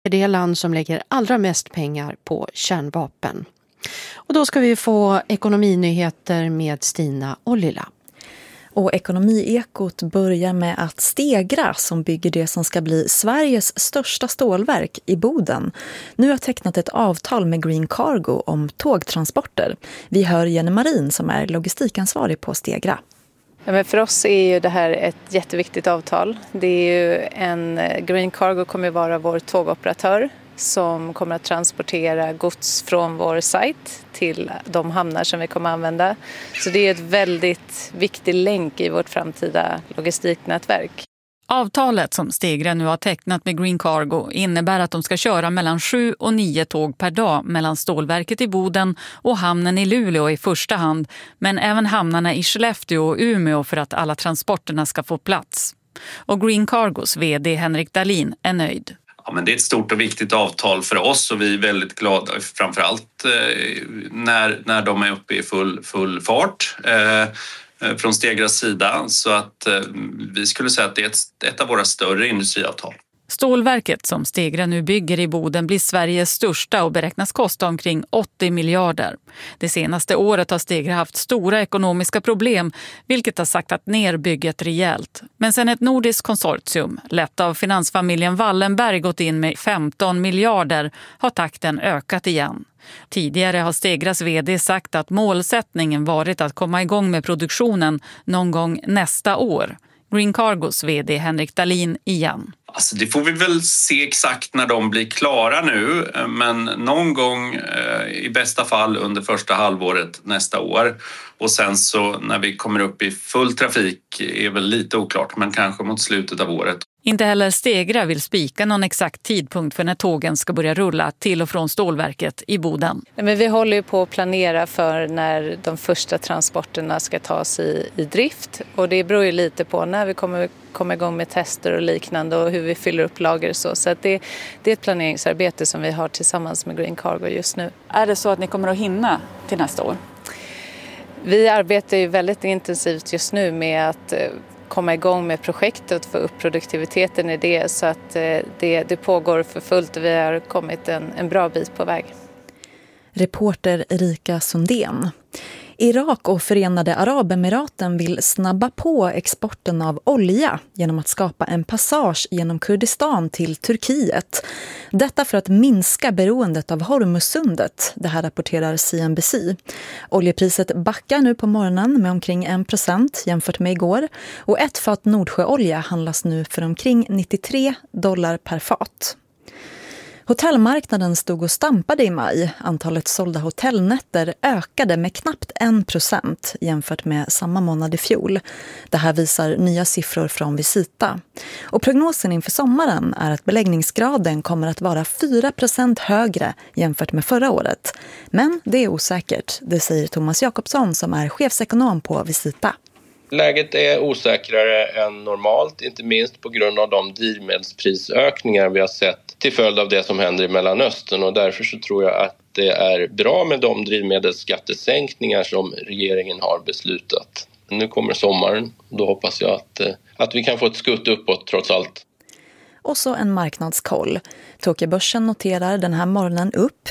är det land som lägger allra mest pengar på kärnvapen. Och då ska vi få ekonominyheter med Stina Ollila. Och Ekonomiekot börjar med att Stegra, som bygger det som ska bli Sveriges största stålverk i Boden, nu har tecknat ett avtal med Green Cargo om tågtransporter. Vi hör Jenny Marin som är logistikansvarig på Stegra. Ja, men för oss är ju det här ett jätteviktigt avtal. Det är ju Green Cargo kommer att vara vår tågoperatör som kommer att transportera gods från vår sajt till de hamnar som vi kommer att använda. Så det är ett väldigt viktig länk i vårt framtida logistiknätverk. Avtalet som Stegra nu har tecknat med Green Cargo innebär att de ska köra mellan 7 och 9 tåg per dag mellan stålverket i Boden och hamnen i Luleå i första hand, men även hamnarna i Skellefteå och Umeå för att alla transporterna ska få plats. Och Green Cargos vd Henrik Dahlin är nöjd. Ja, men det är ett stort och viktigt avtal för oss och vi är väldigt glada, framförallt när de är uppe i full fart från Stegras sida. Så att vi skulle säga att det är ett av våra större industriavtal. Stålverket som Stegra nu bygger i Boden blir Sveriges största och beräknas kosta omkring 80 miljarder. Det senaste året har Stegra haft stora ekonomiska problem, vilket har saktat ner bygget rejält. Men sen ett nordiskt konsortium, lett av finansfamiljen Wallenberg, gått in med 15 miljarder har takten ökat igen. Tidigare har Stegras vd sagt att målsättningen varit att komma igång med produktionen någon gång nästa år. Green Cargos vd Henrik Dahlin igen. Alltså det får vi väl se exakt när de blir klara nu, men någon gång i bästa fall under första halvåret nästa år. Och sen så när vi kommer upp i full trafik är väl lite oklart, men kanske mot slutet av året. Inte heller Stegra vill spika någon exakt tidpunkt för när tågen ska börja rulla till och från stålverket i Boden. Men vi håller ju på att planera för när de första transporterna ska tas i drift. Och det beror ju lite på när vi kommer komma igång med tester och liknande och hur vi fyller upp lager. Så att det är ett planeringsarbete som vi har tillsammans med Green Cargo just nu. Är det så att ni kommer att hinna till nästa år? Vi arbetar ju väldigt intensivt just nu med att komma igång med projektet och få upp produktiviteten i det, så att det pågår för fullt och vi har kommit en bra bit på väg. Reporter Erika Sundén. Irak och Förenade Arabemiraten vill snabba på exporten av olja genom att skapa en passage genom Kurdistan till Turkiet. Detta för att minska beroendet av Hormuzsundet, det här rapporterar CNBC. Oljepriset backar nu på morgonen med omkring 1% jämfört med igår. Och ett fat Nordsjöolja handlas nu för omkring $93 per fat. Hotellmarknaden stod och stampade i maj. Antalet sålda hotellnätter ökade med knappt 1% jämfört med samma månad i fjol. Det här visar nya siffror från Visita. Och prognosen inför sommaren är att beläggningsgraden kommer att vara 4% högre jämfört med förra året. Men det är osäkert, det säger Thomas Jakobsson som är chefsekonom på Visita. Läget är osäkrare än normalt, inte minst på grund av de drivmedelsprisökningar vi har sett till följd av det som händer i Mellanöstern, och därför så tror jag att det är bra med de drivmedelsskattesänkningar som regeringen har beslutat. Nu kommer sommaren, då hoppas jag att vi kan få ett skutt uppåt trots allt. Och så en marknadskoll. Tokyobörsen noterar den här morgonen upp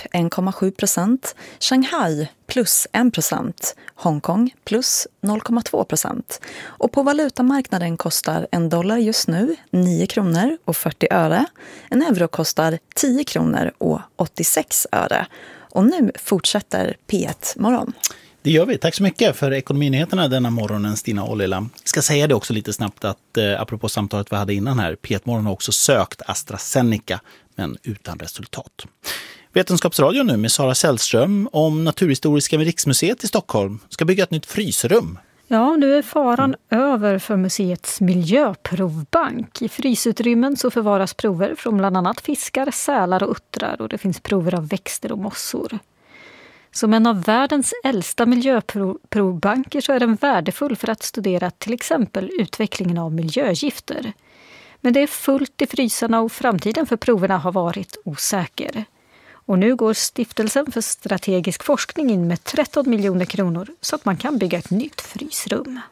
1,7%, Shanghai plus 1%, Hongkong plus 0,2%. Och på valutamarknaden kostar $1 just nu 9 kronor och 40 öre. En euro kostar 10 kronor och 86 öre. Och nu fortsätter P1 morgon. Det gör vi. Tack så mycket för ekonominyheterna denna morgonen, Stina Ollila. Jag ska säga det också lite snabbt att apropå samtalet vi hade innan här, P1 Morgon har också sökt AstraZeneca men utan resultat. Vetenskapsradion nu med Sara Sällström om Naturhistoriska riksmuseet i Stockholm ska bygga ett nytt frysrum. Ja, nu är faran över för museets miljöprovbank. I frysutrymmen så förvaras prover från bland annat fiskar, sälar och uttrar, och det finns prover av växter och mossor. Som en av världens äldsta miljöprovbanker så är den värdefull för att studera till exempel utvecklingen av miljögifter. Men det är fullt i frysarna och framtiden för proverna har varit osäker. Och nu går Stiftelsen för strategisk forskning in med 13 miljoner kronor så att man kan bygga ett nytt frysrum.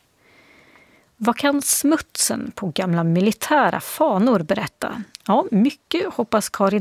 Vad kan smutsen på gamla militära fanor berätta? Ja, mycket hoppas Karin